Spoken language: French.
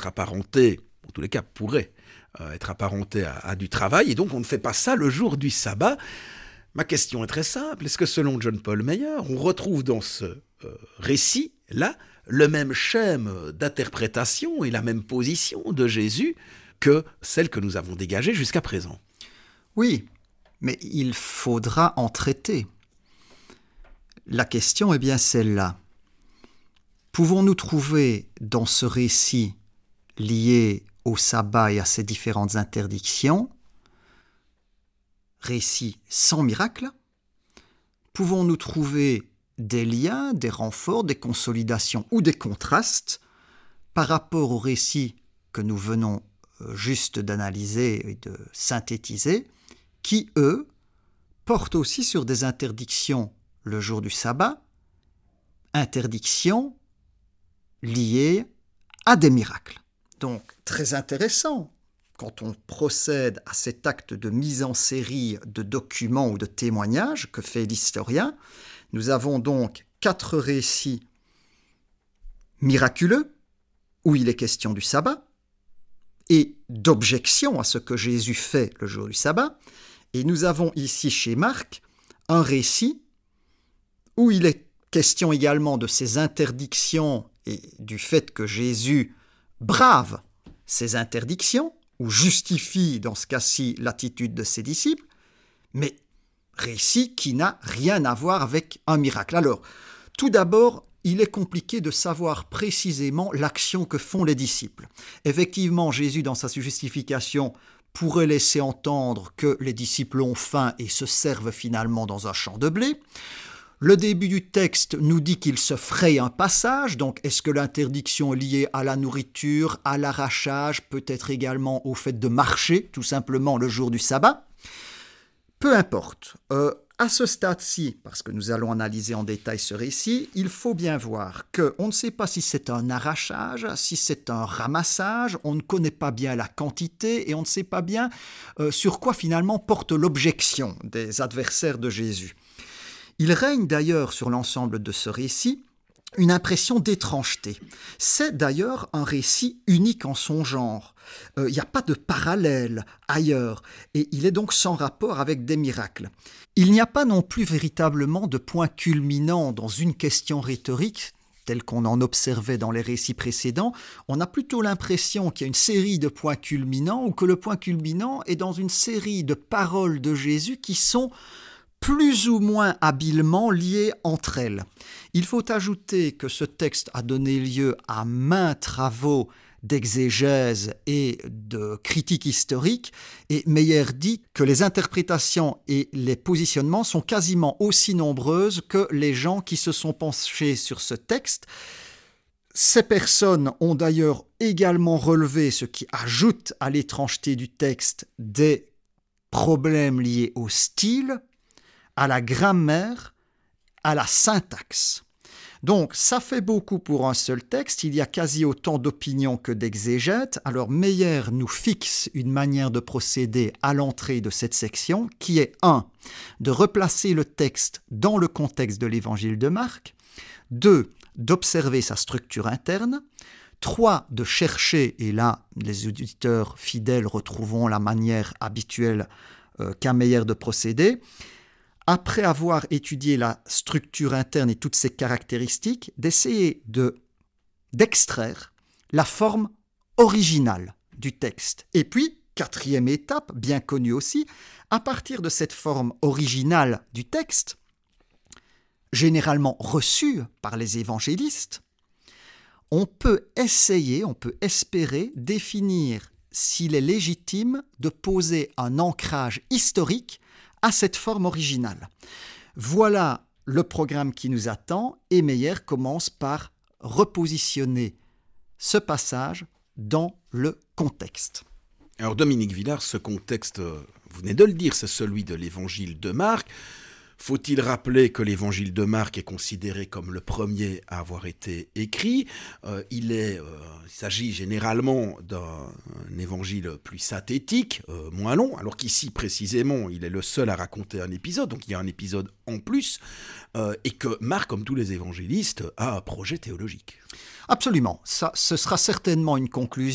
être apparenté, en tous les cas pourrait être apparenté à du travail, et donc on ne fait pas ça le jour du sabbat. Ma question est très simple. Est-ce que selon John Paul Meyer, on retrouve dans ce récit-là le même schème d'interprétation et la même position de Jésus que celle que nous avons dégagée jusqu'à présent? Oui, mais il faudra en traiter. La question est bien celle-là. Pouvons-nous trouver dans ce récit lié au sabbat et à ses différentes interdictions, récit sans miracle? Pouvons-nous trouver des liens, des renforts, des consolidations ou des contrastes par rapport au récit que nous venons juste d'analyser et de synthétiser, qui, eux, portent aussi sur des interdictions le jour du sabbat, interdictions liées à des miracles. Donc, très intéressant, quand on procède à cet acte de mise en série de documents ou de témoignages que fait l'historien, nous avons donc 4 récits miraculeux, où il est question du sabbat, et d'objection à ce que Jésus fait le jour du sabbat. Et nous avons ici chez Marc un récit où il est question également de ces interdictions et du fait que Jésus brave ces interdictions, ou justifie dans ce cas-ci l'attitude de ses disciples, mais récit qui n'a rien à voir avec un miracle. Alors, tout d'abord, il est compliqué de savoir précisément l'action que font les disciples. Effectivement, Jésus, dans sa justification, pourrait laisser entendre que les disciples ont faim et se servent finalement dans un champ de blé. Le début du texte nous dit qu'il se fraye un passage, donc est-ce que l'interdiction est liée à la nourriture, à l'arrachage, peut-être également au fait de marcher, tout simplement le jour du sabbat? Peu importe. À ce stade-ci, parce que nous allons analyser en détail ce récit, il faut bien voir qu'on ne sait pas si c'est un arrachage, si c'est un ramassage, on ne connaît pas bien la quantité et on ne sait pas bien sur quoi finalement porte l'objection des adversaires de Jésus. Il règne d'ailleurs sur l'ensemble de ce récit une impression d'étrangeté. C'est d'ailleurs un récit unique en son genre. Il n'y a pas de parallèle ailleurs et il est donc sans rapport avec des miracles. Il n'y a pas non plus véritablement de point culminant dans une question rhétorique tel qu'on en observait dans les récits précédents. On a plutôt l'impression qu'il y a une série de points culminants ou que le point culminant est dans une série de paroles de Jésus qui sont plus ou moins habilement liées entre elles. Il faut ajouter que ce texte a donné lieu à maints travaux d'exégèse et de critique historique, et Meyer dit que les interprétations et les positionnements sont quasiment aussi nombreuses que les gens qui se sont penchés sur ce texte. Ces personnes ont d'ailleurs également relevé, ce qui ajoute à l'étrangeté du texte, des problèmes liés au style, à la grammaire, à la syntaxe. Donc, ça fait beaucoup pour un seul texte. Il y a quasi autant d'opinions que d'exégètes. Alors, Meyer nous fixe une manière de procéder à l'entrée de cette section, qui est 1. De replacer le texte dans le contexte de l'évangile de Marc. 2. D'observer sa structure interne. 3. De chercher, et là, les auditeurs fidèles retrouveront la manière habituelle qu'a Meyer de procéder. Après avoir étudié la structure interne et toutes ses caractéristiques, d'essayer d'extraire la forme originale du texte. Et puis, 4e étape, bien connue aussi, à partir de cette forme originale du texte, généralement reçue par les évangélistes, on peut espérer définir s'il est légitime de poser un ancrage historique à cette forme originale. Voilà le programme qui nous attend et Meyer commence par repositionner ce passage dans le contexte. Alors Dominique Villard, ce contexte, vous venez de le dire, c'est celui de l'évangile de Marc. Faut-il rappeler que l'évangile de Marc est considéré comme le premier à avoir été écrit? Il s'agit généralement d'un évangile plus synthétique, moins long, alors qu'ici précisément il est le seul à raconter un épisode, donc il y a un épisode en plus, et que Marc, comme tous les évangélistes, a un projet théologique. Absolument, ce sera certainement une conclusion.